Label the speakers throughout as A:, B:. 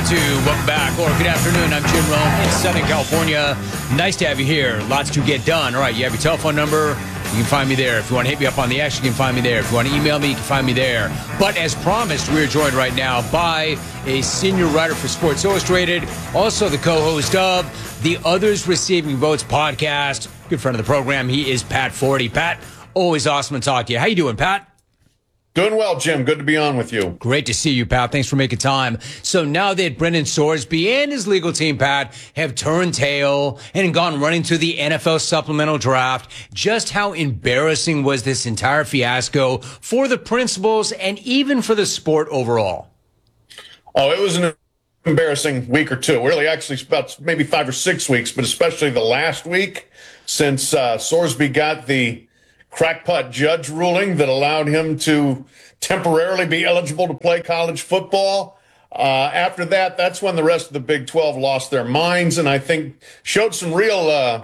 A: Welcome back, or good afternoon. I'm Jim Rome in Southern California. Nice to have you here. Lots to get done. All right, you have your telephone number. You can find me there. If you want to hit me up on the X, you can find me there. If you want to email me, you can find me there. But as promised, we are joined right now by a senior writer for Sports Illustrated, also the co-host of the Others Receiving Votes podcast. Good friend of the program. He is Pat Forde. Pat, always awesome to talk to you. How you doing, Pat?
B: Doing well, Jim. Good to be on with you.
A: Great to see you, Pat. Thanks for making time. So now that Brendan Sorsby and his legal team, Pat, have turned tail and gone running to the NFL supplemental draft, just how embarrassing was this entire fiasco for the principals and even for the sport overall?
B: Oh, it was an embarrassing week or two. Really, actually, about maybe 5 or 6 weeks, but especially the last week since Sorsby got the crackpot judge ruling that allowed him to temporarily be eligible to play college football. After that, that's when the rest of the Big 12 lost their minds and I think showed some real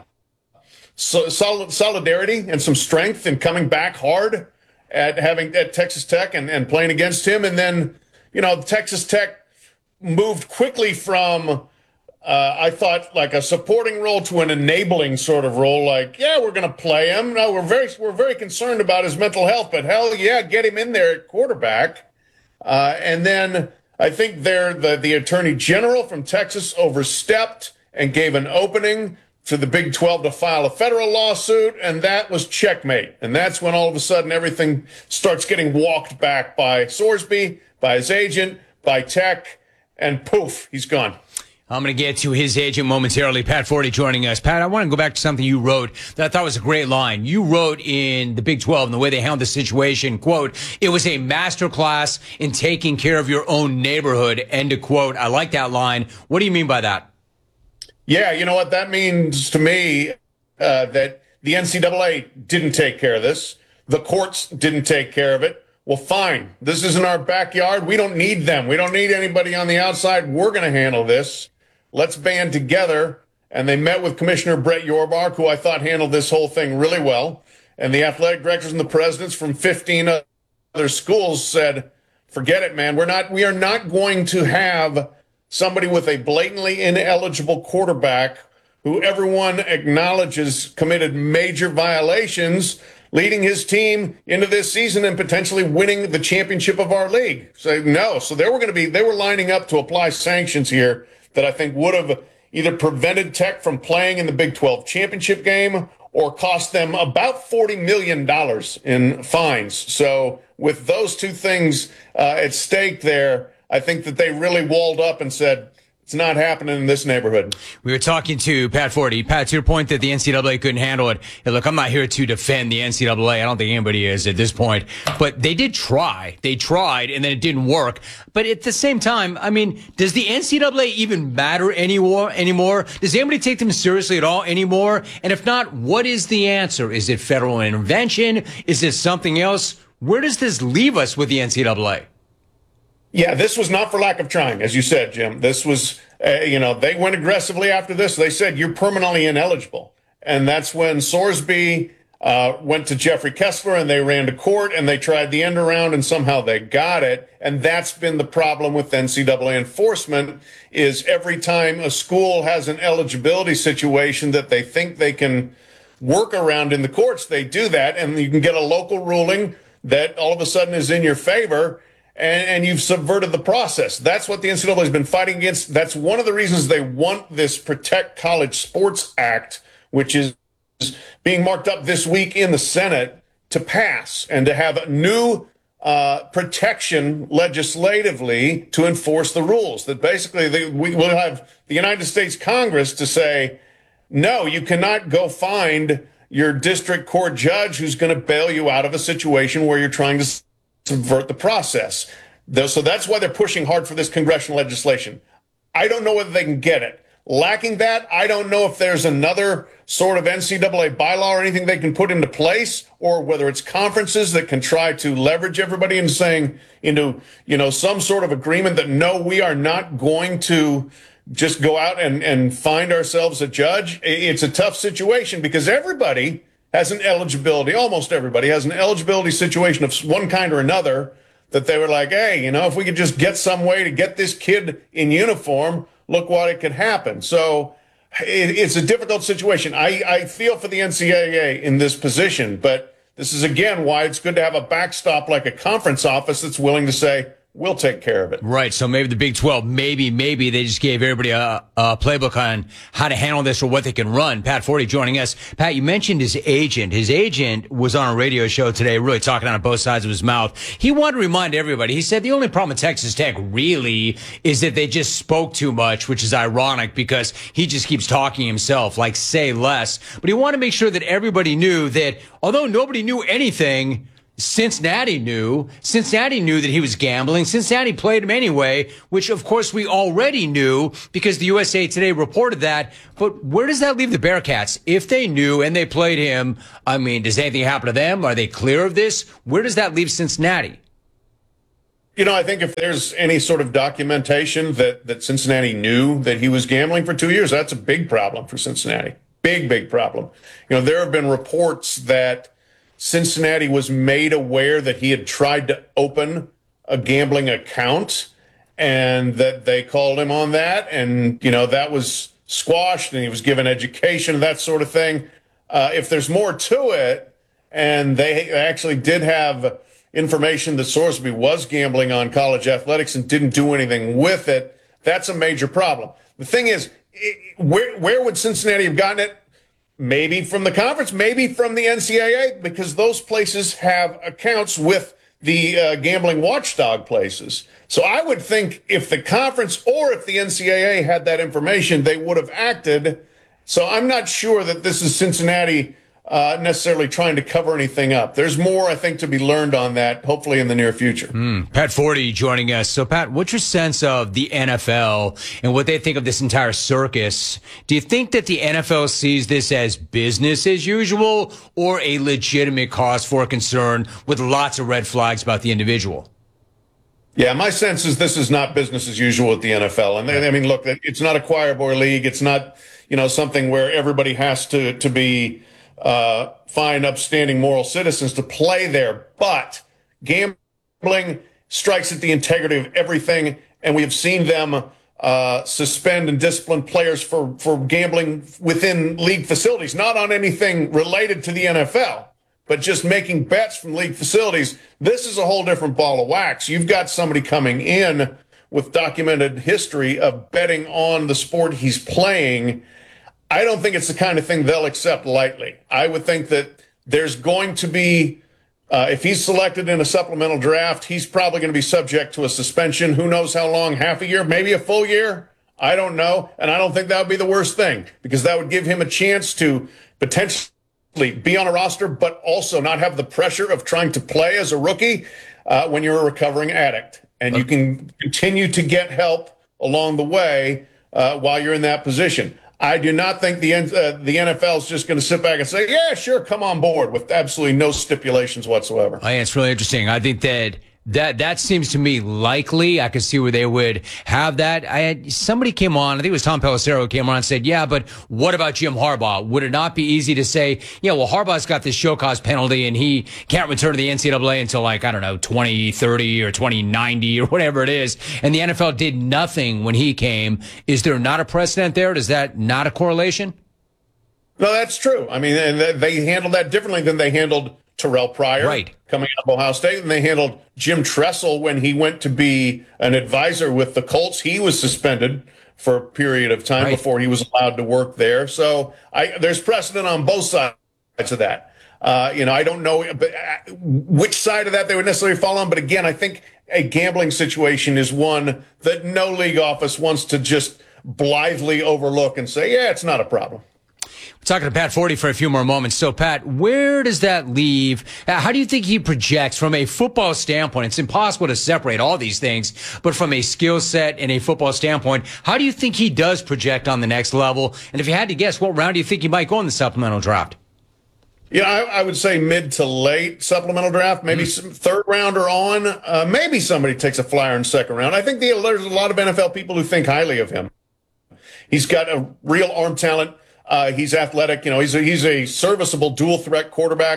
B: solidarity and some strength in coming back hard at Texas Tech and playing against him. And then, you know, Texas Tech moved quickly from I thought like a supporting role to an enabling sort of role. Like, yeah, we're going to play him. No, we're very concerned about his mental health, but hell yeah, get him in there at quarterback. And then I think the Attorney General from Texas overstepped and gave an opening to the Big 12 to file a federal lawsuit, and that was checkmate. And that's when all of a sudden everything starts getting walked back by Sorsby, by his agent, by Tech, and poof, he's gone.
A: I'm going to get to his agent momentarily. Pat Forde joining us. Pat, I want to go back to something you wrote that I thought was a great line. You wrote in the Big 12 and the way they handled the situation, quote, "It was a masterclass in taking care of your own neighborhood," end of quote. I like that line. What do you mean by that?
B: Yeah, you know what that means to me, that the NCAA didn't take care of this. The courts didn't take care of it. Well, fine. This isn't our backyard. We don't need them. We don't need anybody on the outside. We're going to handle this. Let's band together. And they met with Commissioner Brett Yormark, who I thought handled this whole thing really well. And the athletic directors and the presidents from 15 other schools said, forget it, man. We are not going to have somebody with a blatantly ineligible quarterback who everyone acknowledges committed major violations, leading his team into this season and potentially winning the championship of our league. So no. So they were lining up to apply sanctions here that I think would have either prevented Tech from playing in the Big 12 championship game or cost them about $40 million in fines. So with those two things at stake there, I think that they really walled up and said, it's not happening in this neighborhood.
A: We were talking to Pat Forde. Pat, to your point that the NCAA couldn't handle it. Hey, look, I'm not here to defend the NCAA. I don't think anybody is at this point. But they did try. They tried, and then it didn't work. But at the same time, I mean, does the NCAA even matter anymore? Does anybody take them seriously at all anymore? And if not, what is the answer? Is it federal intervention? Is it something else? Where does this leave us with the NCAA?
B: Yeah, this was not for lack of trying, as you said, Jim. This was, they went aggressively after this. They said, you're permanently ineligible. And that's when Sorsby went to Jeffrey Kessler and they ran to court and they tried the end around and somehow they got it. And that's been the problem with NCAA enforcement is every time a school has an eligibility situation that they think they can work around in the courts, they do that. And you can get a local ruling that all of a sudden is in your favor. And you've subverted the process. That's what the NCAA has been fighting against. That's one of the reasons they want this Protect College Sports Act, which is being marked up this week in the Senate, to pass and to have new protection legislatively to enforce the rules. That basically we will have the United States Congress to say, no, you cannot go find your district court judge who's going to bail you out of a situation where you're trying to subvert the process. So that's why they're pushing hard for this congressional legislation. I don't know whether they can get it. Lacking that, I don't know if there's another sort of NCAA bylaw or anything they can put into place, or whether it's conferences that can try to leverage everybody into saying, some sort of agreement that, no, we are not going to just go out and find ourselves a judge. It's a tough situation because everybody has an eligibility, almost everybody has an eligibility situation of one kind or another that they were like, hey, if we could just get some way to get this kid in uniform, look what it could happen. So it's a difficult situation. I feel for the NCAA in this position, but this is, again, why it's good to have a backstop like a conference office that's willing to say, we'll take care of it.
A: Right. So maybe the Big 12, maybe they just gave everybody a playbook on how to handle this or what they can run. Pat Forty joining us. Pat, you mentioned his agent. His agent was on a radio show today, really talking out of both sides of his mouth. He wanted to remind everybody. He said the only problem with Texas Tech really is that they just spoke too much, which is ironic because he just keeps talking himself, like say less. But he wanted to make sure that everybody knew that although nobody knew anything, Cincinnati knew that he was gambling. Cincinnati played him anyway, which of course we already knew because the USA Today reported that. But where does that leave the Bearcats? If they knew and they played him, I mean, does anything happen to them? Are they clear of this? Where does that leave Cincinnati?
B: I think if there's any sort of documentation that Cincinnati knew that he was gambling for 2 years, that's a big problem for Cincinnati. Big problem. There have been reports that Cincinnati was made aware that he had tried to open a gambling account and that they called him on that. And, that was squashed and he was given education, that sort of thing. If there's more to it and they actually did have information that Sorsby was gambling on college athletics and didn't do anything with it, that's a major problem. The thing is, where would Cincinnati have gotten it? Maybe from the conference, maybe from the NCAA, because those places have accounts with the gambling watchdog places. So I would think if the conference or if the NCAA had that information, they would have acted. So I'm not sure that this is Cincinnati necessarily trying to cover anything up. There's more, I think, to be learned on that, hopefully in the near future.
A: Pat Forty joining us. So, Pat, what's your sense of the NFL and what they think of this entire circus? Do you think that the NFL sees this as business as usual or a legitimate cause for concern with lots of red flags about the individual?
B: Yeah, my sense is this is not business as usual at the NFL. And I mean, look, it's not a choir boy league. It's not, something where everybody has to be fine, upstanding, moral citizens to play there. But gambling strikes at the integrity of everything, and we have seen them suspend and discipline players for gambling within league facilities, not on anything related to the NFL, but just making bets from league facilities. This is a whole different ball of wax. You've got somebody coming in with documented history of betting on the sport he's playing. I don't think it's the kind of thing they'll accept lightly. I would think that there's going to be, if he's selected in a supplemental draft, he's probably going to be subject to a suspension. Who knows how long, half a year, maybe a full year? I don't know. And I don't think that would be the worst thing because that would give him a chance to potentially be on a roster, but also not have the pressure of trying to play as a rookie when you're a recovering addict. And you can continue to get help along the way while you're in that position. I do not think the NFL is just going to sit back and say, yeah, sure, come on board with absolutely no stipulations whatsoever.
A: I think it's really interesting. I think that seems to me likely. I could see where they would have that. Somebody came on, I think it was Tom Pelissero came on and said, yeah, but what about Jim Harbaugh? Would it not be easy to say, yeah, well, Harbaugh's got this show cause penalty and he can't return to the NCAA until 2030 or 2090 or whatever it is. And the NFL did nothing when he came. Is there not a precedent there? Is that not a correlation?
B: No, that's true. I mean, they handled that differently than they handled Terrell Pryor coming out of Ohio State, and they handled Jim Tressel when he went to be an advisor with the Colts. He was suspended for a period of time before he was allowed to work there. So there's precedent on both sides of that. I don't know which side of that they would necessarily fall on, but again, I think a gambling situation is one that no league office wants to just blithely overlook and say, yeah, it's not a problem.
A: Talking to Pat Forty for a few more moments. So, Pat, where does that leave? How do you think he projects from a football standpoint? It's impossible to separate all these things, but from a skill set and a football standpoint, how do you think he does project on the next level? And if you had to guess, what round do you think he might go in the supplemental draft?
B: Yeah, I would say mid to late supplemental draft, maybe some third rounder on. Maybe somebody takes a flyer in second round. I think there's a lot of NFL people who think highly of him. He's got a real arm talent. He's athletic. He's a serviceable dual threat quarterback.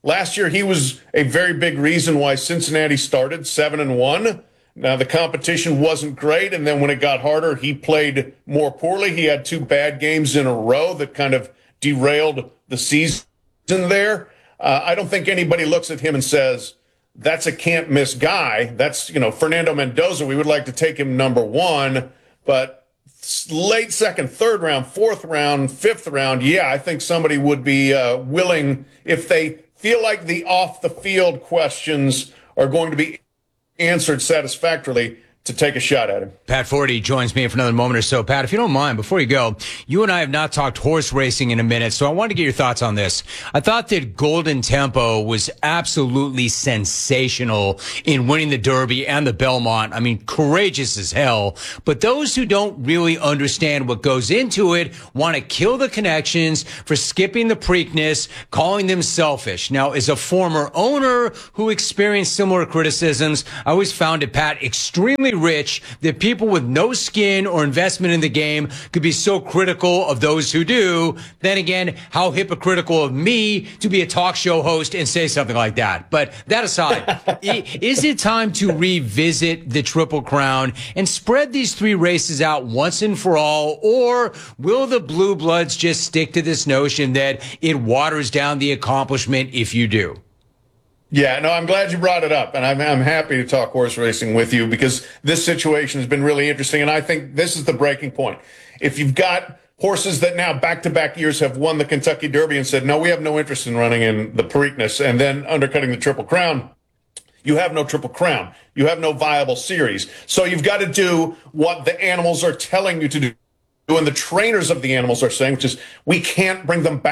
B: Last year, he was a very big reason why Cincinnati started 7-1. Now, the competition wasn't great, and then when it got harder, he played more poorly. He had 2 bad games in a row that kind of derailed the season there. I don't think anybody looks at him and says, that's a can't-miss guy. That's, Fernando Mendoza. We would like to take him number 1, but late second, third round, fourth round, fifth round, yeah, I think somebody would be willing, if they feel like the off-the-field questions are going to be answered satisfactorily, to take a shot at him.
A: Pat Forty joins me for another moment or so. Pat, if you don't mind, before you go, you and I have not talked horse racing in a minute, so I wanted to get your thoughts on this. I thought that Golden Tempo was absolutely sensational in winning the Derby and the Belmont. I mean, courageous as hell. But those who don't really understand what goes into it want to kill the connections for skipping the Preakness, calling them selfish. Now, as a former owner who experienced similar criticisms, I always found it, Pat, extremely rich that people with no skin or investment in the game could be so critical of those who do. Then again, how hypocritical of me to be a talk show host and say something like that. But that aside, is it time to revisit the Triple Crown and spread these 3 races out once and for all? Or will the Blue Bloods just stick to this notion that it waters down the accomplishment if you do?
B: Yeah, no, I'm glad you brought it up, and I'm happy to talk horse racing with you because this situation has been really interesting, and I think this is the breaking point. If you've got horses that now back-to-back years have won the Kentucky Derby and said, no, we have no interest in running in the Preakness, and then undercutting the Triple Crown, you have no Triple Crown. You have no viable series. So you've got to do what the animals are telling you to do, and the trainers of the animals are saying, which is we can't bring them back